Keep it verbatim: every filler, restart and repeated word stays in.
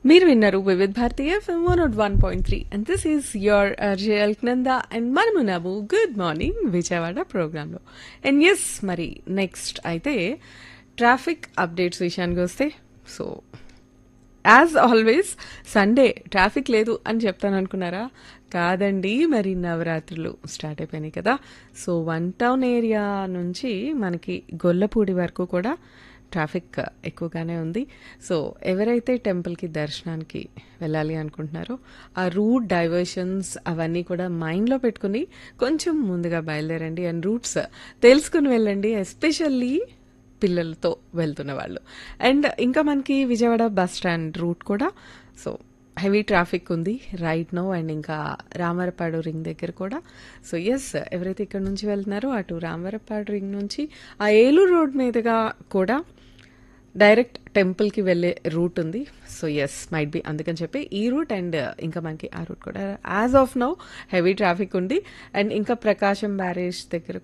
మీరు విన్నారు Vividh Bharati FM one not one point three and this is your అర్జల్ Nanda and మనమున్నాము good morning Vijayawada ప్రోగ్రాంలో. And yes, మరి next అయితే traffic updates విషయానికి వస్తే, so as always Sunday traffic లేదు అని చెప్తాను అనుకున్నారా? కాదండి, మరి నవరాత్రులు స్టార్ట్ అయిపోయినాయి కదా. సో వన్ టౌన్ ఏరియా నుంచి మనకి గొల్లపూడి వరకు కూడా ట్రాఫిక్ ఎక్కువగానే ఉంది. సో ఎవరైతే టెంపుల్కి దర్శనానికి వెళ్ళాలి అనుకుంటున్నారో ఆ రూట్ డైవర్షన్స్ అవన్నీ కూడా మైండ్లో పెట్టుకుని కొంచెం ముందుగా బయలుదేరండి అండ్ రూట్స్ తెలుసుకుని వెళ్ళండి, ఎస్పెషల్లీ పిల్లలతో వెళ్తున్న వాళ్ళు. అండ్ ఇంకా మనకి విజయవాడ బస్ స్టాండ్ రూట్ కూడా సో హెవీ ట్రాఫిక్ ఉంది రైట్ నో. అండ్ ఇంకా రామవరపాడు రింగ్ దగ్గర కూడా. సో ఎస్, ఎవరైతే ఇక్కడ నుంచి వెళ్తున్నారో అటు రామవరపాడు రింగ్ నుంచి ఆ ఏలూరు రోడ్ మీదుగా కూడా డైరెక్ట్ టెంపుల్కి వెళ్ళే రూట్ ఉంది. సో ఎస్, మైట్ బి అందుకని చెప్పి ఈ రూట్ అండ్ ఇంకా మనకి ఆ రూట్ కూడా as of now heavy traffic ఉంది. అండ్ ఇంకా ప్రకాశం బ్యారేజ్ దగ్గర